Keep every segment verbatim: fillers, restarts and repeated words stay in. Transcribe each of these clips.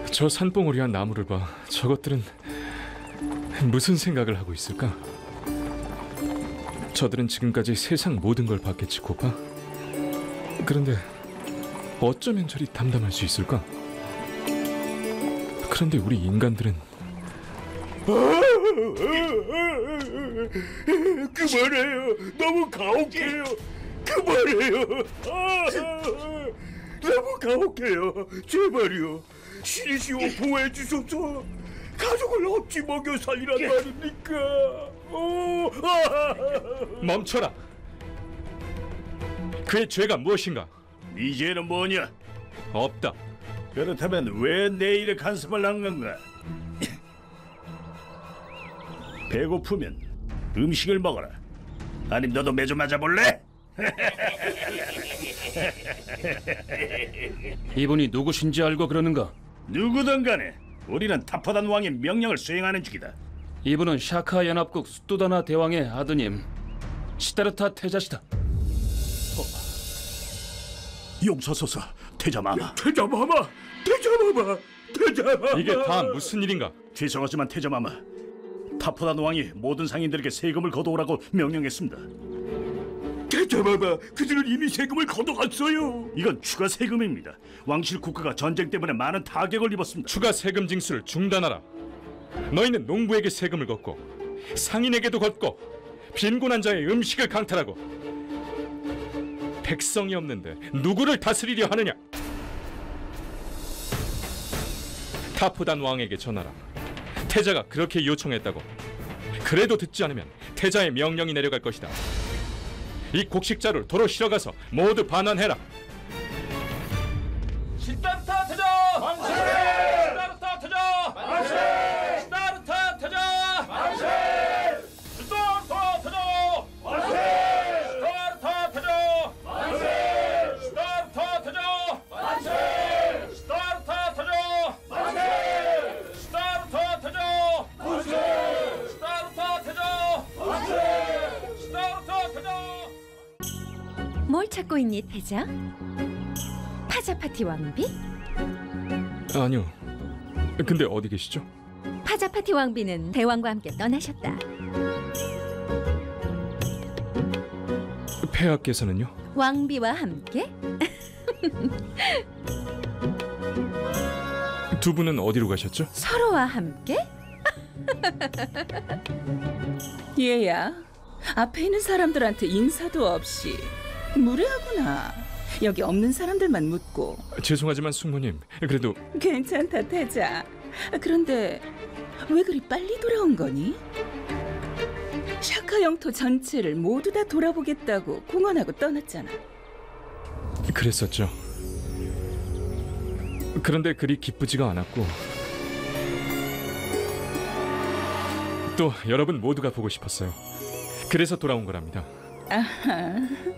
저 산봉우리한 나무를 봐. 저것들은 무슨 생각을 하고 있을까? 저들은 지금까지 세상 모든 걸 봤겠지, 코파. 그런데 어쩌면 저리 담담할 수 있을까? 그런데 우리 인간들은 그만해요. 너무 가혹해요. 그만해요. 너무 가혹해요. 제발요. 신이시오 보호해 주소서. 가족을 어찌 먹여 살리란 말입니까? 멈춰라. 그의 죄가 무엇인가? 네 죄는 뭐냐? 없다. 그렇다면 왜 내일에 간섭을 한 건가? 배고프면 음식을 먹어라. 아님 너도 매주 맞아볼래? 이분이 누구신지 알고 그러는가? 누구든 간에 우리는 타포단 왕의 명령을 수행하는 중이다. 이분은 샤카 연합국 수도다나 대왕의 아드님 시다르타 태자시다. 어. 용서소서 태자마마. 태자마마! 태자마마! 태자마마! 이게 다 무슨 일인가? 죄송하지만 태자마마, 타포단 왕이 모든 상인들에게 세금을 거두오라고 명령했습니다. 태자마마, 그들은 이미 세금을 걷어갔어요. 이건 추가 세금입니다. 왕실 국가가 전쟁 때문에 많은 타격을 입었습니다. 추가 세금 징수를 중단하라. 너희는 농부에게 세금을 걷고 상인에게도 걷고 빈곤한 자의 음식을 강탈하고 백성이 없는데 누구를 다스리려 하느냐? 타포단 왕에게 전하라. 태자가 그렇게 요청했다고. 그래도 듣지 않으면 태자의 명령이 내려갈 것이다. 이 곡식자루를 도로 실어가서 모두 반환해라. 시다르타 태자! 만세! 시다르타 태자! 만세! 시다르타 태자! 만세! 시다르타 태자! 만세! 시다르타 태자! 만세! 시다르타 태자! 만세! 시다르타 태자! 만세! 시다르타 태자! 만세! 시다르타 태자! 만세! 시다르타 태자! 뭘 찾고 있니, 태자? 파자파티 왕비? 아니요. 근데 어디 계시죠? 파자파티 왕비는 대왕과 함께 떠나셨다. 폐하께서는요? 왕비와 함께? 두 분은 어디로 가셨죠? 서로와 함께? 얘야, 앞에 있는 사람들한테 인사도 없이 무례하구나. 여기 없는 사람들만 묻고. 죄송하지만 숙모님, 그래도 괜찮다, 태자. 그런데 왜 그리 빨리 돌아온 거니? 샤카 영토 전체를 모두 다 돌아보겠다고 공언하고 떠났잖아. 그랬었죠. 그런데 그리 기쁘지가 않았고 또 여러분 모두가 보고 싶었어요. 그래서 돌아온 거랍니다. 아하.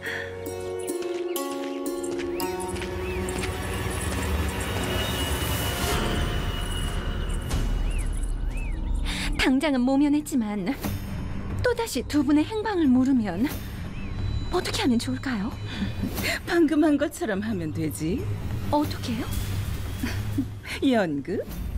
당장은 모면했지만 또다시 두 분의 행방을 물으면 어떻게 하면 좋을까요? 방금 한 것처럼 하면 되지. 어떻게요? 연극?